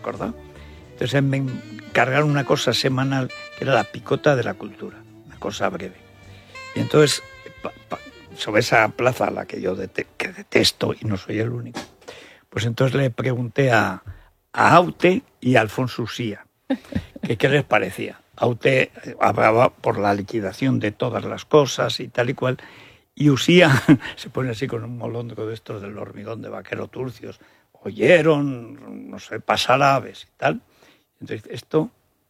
acordado. Entonces me encargaron una cosa semanal que era la picota de la cultura, una cosa breve. Y entonces, sobre esa plaza a la que yo detesto, y no soy el único, pues entonces le pregunté a Aute y a Alfonso Usía que qué les parecía. Aute hablaba por la liquidación de todas las cosas y tal y cual, y Usía se pone así con un molondro de estos del hormigón de Vaquero Turcios, oyeron, no sé, pasar aves y tal. Entonces, esto,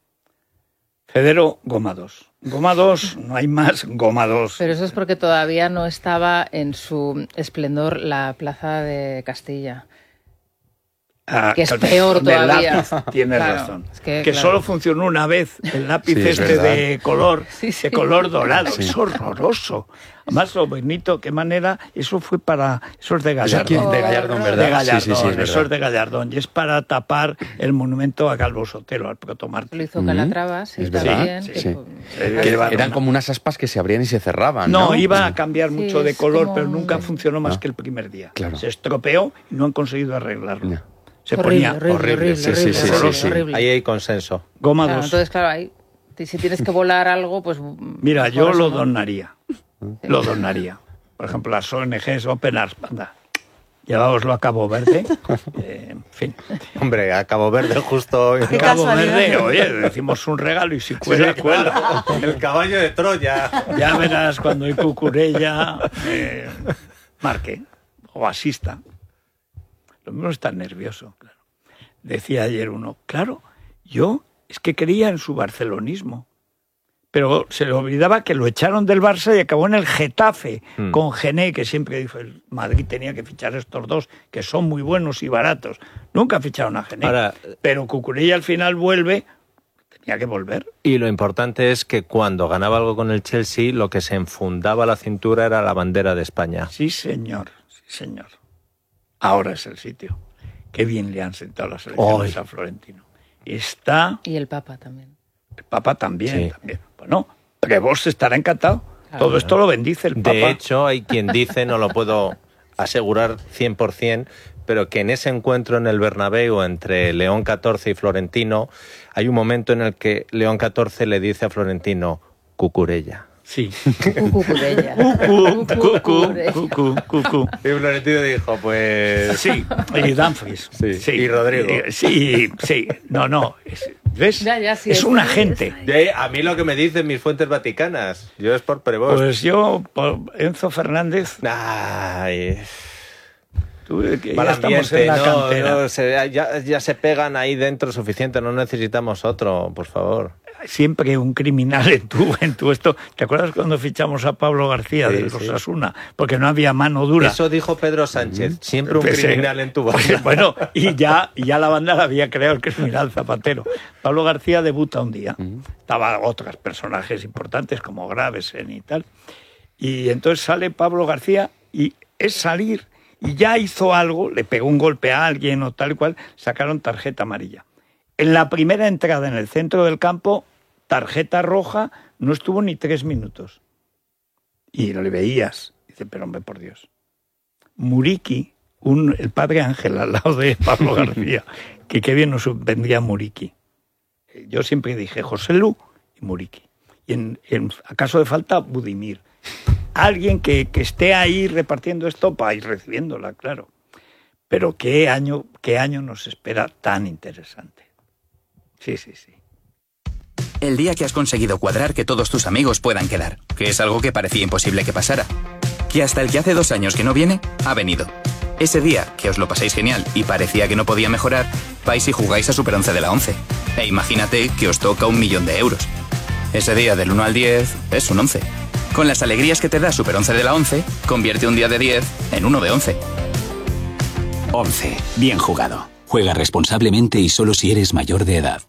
Federo, Goma 2. Goma 2, no hay más, Goma 2. Pero eso es porque todavía no estaba en su esplendor la Plaza de Castilla. Que es peor todavía. Tienes razón. Es que solo funcionó una vez el lápiz de color, de color dorado. Sí. Es horroroso. Además, lo bonito, qué manera, eso fue para... Eso es de Gallardón. De Gallardón, ¿verdad? De Gallardón, sí, eso es de Gallardón. Y es para tapar el monumento a Calvo Sotelo, al protomártir. Lo hizo Calatrava, sí, también. Sí. Que eran como unas aspas que se abrían y se cerraban, ¿no? No, iba a cambiar mucho de color, pero nunca funcionó más que el primer día. Claro. Se estropeó y no han conseguido arreglarlo. No. Se ponía horrible. Sí. Ahí hay consenso. Goma 2. Entonces, claro, ahí, si tienes que volar algo, pues... Mira, yo lo donaría. Lo donaría. Por ejemplo, las ONGs Open Arms, anda, lleváoslo a Cabo Verde. En fin. Hombre, a Cabo Verde justo... A Cabo Verde, oye, decimos un regalo y si cuela, cuela. El caballo de Troya. Ya verás cuando hay Cucurella, marque o asista. Lo mismo está nervioso, claro. Decía ayer uno, claro, yo es que creía en su barcelonismo, pero se le olvidaba que lo echaron del Barça y acabó en el Getafe, con Gené, que siempre dijo, el Madrid tenía que fichar estos dos, que son muy buenos y baratos. Nunca ficharon a Gené, pero Cucurella al final vuelve, tenía que volver. Y lo importante es que cuando ganaba algo con el Chelsea, lo que se enfundaba a la cintura era la bandera de España. Sí, señor, sí, señor. Ahora es el sitio. Qué bien le han sentado las elecciones a Florentino. Está... Y el Papa también. El Papa también. Bueno, Prevost estará encantado. Claro. Todo esto lo bendice el Papa. De hecho, hay quien dice, no lo puedo asegurar 100%, pero que en ese encuentro en el Bernabéu entre León XIV y Florentino, hay un momento en el que León XIV le dice a Florentino, Cucurella. Sí. Cucurella. Cucu. Y Florentino dijo, pues... Sí, y Dumfries. Sí. Y Rodrigo. Sí. No. ¿Ves? Ya, es un agente. A mí lo que me dicen mis fuentes vaticanas. Yo es por Prevost. Pues yo, por Enzo Fernández... Ay... Ya estamos en la cantera. Ya se pegan ahí dentro suficiente, no necesitamos otro, por favor. Siempre un criminal en tu esto. ¿Te acuerdas cuando fichamos a Pablo García de los Osasuna? Porque no había mano dura. Eso dijo Pedro Sánchez, siempre un criminal en tu banda. Bueno, y ya la banda la había creado el criminal Zapatero. Pablo García debuta un día. Estaba otros personajes importantes como Gravesen y tal. Y entonces sale Pablo García y es salir y ya hizo algo, le pegó un golpe a alguien o tal y cual, sacaron tarjeta amarilla. En la primera entrada en el centro del campo, tarjeta roja, no estuvo ni 3 minutos. Y lo le veías. Dice, pero hombre, por Dios. Muriqui, el padre Ángel al lado de Pablo García, que qué bien nos vendría Muriqui. Yo siempre dije José Lu y Muriqui. Y en caso de falta, Budimir. Alguien que esté ahí repartiendo estopa y recibiéndola, claro. Pero qué año nos espera tan interesante. Sí. El día que has conseguido cuadrar que todos tus amigos puedan quedar, que es algo que parecía imposible que pasara. Que hasta el que hace 2 años que no viene, ha venido. Ese día que os lo pasáis genial y parecía que no podía mejorar, vais y jugáis a Super 11 de la 11. E imagínate que os toca 1.000.000 de euros. Ese día del 1 al 10 es un 11. Con las alegrías que te da Super 11 de la 11, convierte un día de 10 en uno de 11. 11. Bien jugado. Juega responsablemente y solo si eres mayor de edad.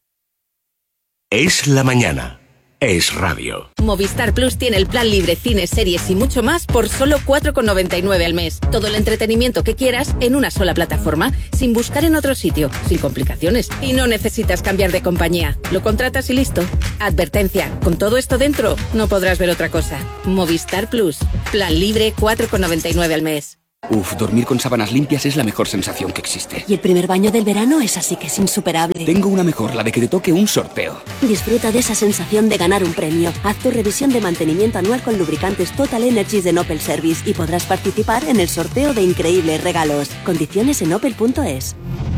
Es la mañana. Es radio. Movistar Plus tiene el plan libre, cines, series y mucho más por solo 4,99 al mes. Todo el entretenimiento que quieras en una sola plataforma, sin buscar en otro sitio, sin complicaciones. Y no necesitas cambiar de compañía. Lo contratas y listo. Advertencia, con todo esto dentro, no podrás ver otra cosa. Movistar Plus. Plan libre, 4,99 al mes. Dormir con sábanas limpias es la mejor sensación que existe. Y el primer baño del verano es así que es insuperable. Tengo una mejor, la de que te toque un sorteo. Disfruta de esa sensación de ganar un premio. Haz tu revisión de mantenimiento anual con lubricantes Total Energies de Opel Service y podrás participar en el sorteo de increíbles regalos. Condiciones en opel.es.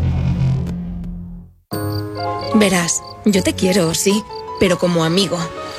Verás, yo te quiero, sí, pero como amigo.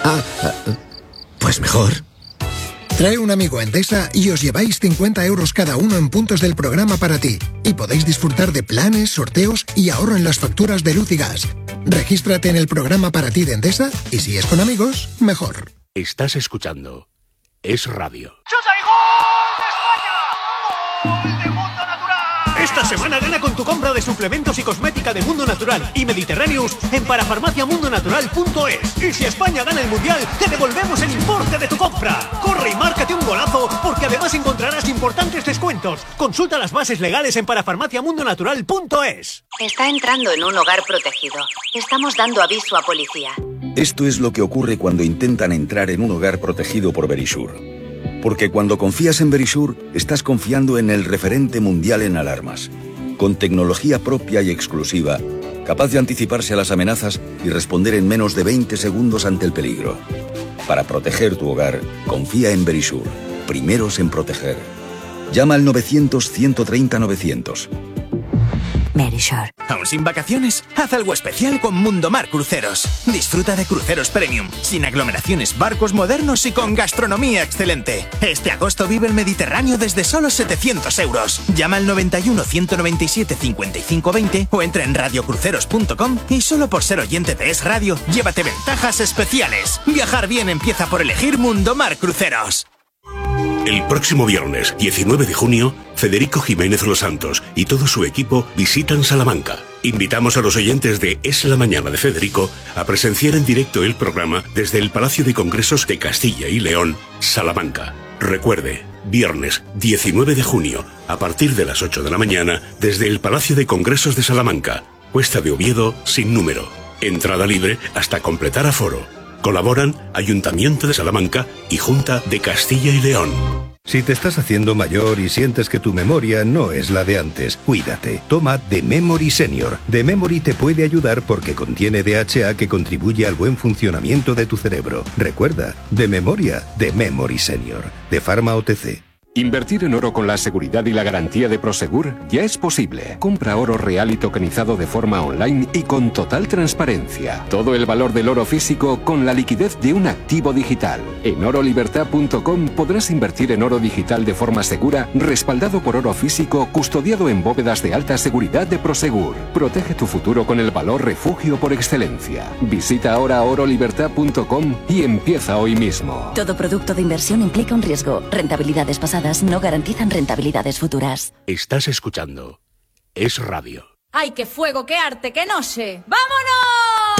Pues mejor. Trae un amigo a Endesa y os lleváis 50 euros cada uno en puntos del programa para ti. Y podéis disfrutar de planes, sorteos y ahorro en las facturas de luz y gas. Regístrate en el programa para ti de Endesa y si es con amigos, mejor. Estás escuchando Es Radio. ¡Chuta y gol de España! ¡Gol de Mundo Natural! Esta semana gana con tu compra de suplementos y cosmética de Mundo Natural y Mediterráneos en parafarmaciamundonatural.es. Y si España gana el Mundial, te devolvemos el importe de tu compra. Corre y márcate un golazo, porque además encontrarás importantes descuentos. Consulta las bases legales en parafarmaciamundonatural.es. Está entrando en un hogar protegido. Estamos dando aviso a policía. Esto es lo que ocurre cuando intentan entrar en un hogar protegido por Verisure. Porque cuando confías en Verisure, estás confiando en el referente mundial en alarmas. Con tecnología propia y exclusiva, capaz de anticiparse a las amenazas y responder en menos de 20 segundos ante el peligro. Para proteger tu hogar, confía en Verisure. Primeros en proteger. Llama al 900-130-900. Verisure. ¿Aún sin vacaciones? Haz algo especial con Mundomar Cruceros. Disfruta de cruceros premium, sin aglomeraciones, barcos modernos y con gastronomía excelente. Este agosto vive el Mediterráneo desde solo 700 euros. Llama al 91-197-5520 o entra en radiocruceros.com y solo por ser oyente de Es Radio, llévate ventajas especiales. Viajar bien empieza por elegir Mundomar Cruceros. El próximo viernes, 19 de junio, Federico Jiménez Los Santos y todo su equipo visitan Salamanca. Invitamos a los oyentes de Es la Mañana de Federico a presenciar en directo el programa desde el Palacio de Congresos de Castilla y León, Salamanca. Recuerde, viernes 19 de junio, a partir de las 8 de la mañana, desde el Palacio de Congresos de Salamanca, Cuesta de Oviedo, sin número. Entrada libre hasta completar aforo. Colaboran Ayuntamiento de Salamanca y Junta de Castilla y León. Si te estás haciendo mayor y sientes que tu memoria no es la de antes, cuídate. Toma The Memory Senior. The Memory te puede ayudar porque contiene DHA que contribuye al buen funcionamiento de tu cerebro. Recuerda, de memoria, The Memory Senior. De Pharma OTC. Invertir en oro con la seguridad y la garantía de Prosegur ya es posible. Compra oro real y tokenizado de forma online y con total transparencia. Todo el valor del oro físico con la liquidez de un activo digital. En orolibertad.com podrás invertir en oro digital de forma segura, respaldado por oro físico, custodiado en bóvedas de alta seguridad de Prosegur. Protege tu futuro con el valor refugio por excelencia. Visita ahora orolibertad.com y empieza hoy mismo. Todo producto de inversión implica un riesgo. Rentabilidades pasadas no garantizan rentabilidades futuras. Estás escuchando Es Radio. ¡Ay, qué fuego, qué arte, qué noche! ¡Vámonos!